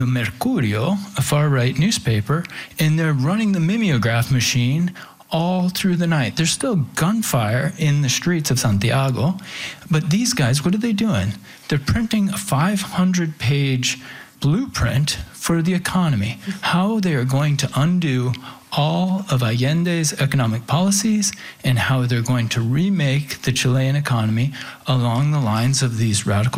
Mercurio, a far-right newspaper, and they're running the mimeograph machine all through the night. There's still gunfire in the streets of Santiago, but these guys, what are they doing? They're printing a 500-page blueprint for the economy, how they are going to undo all of Allende's economic policies and how they're going to remake the Chilean economy along the lines of these radical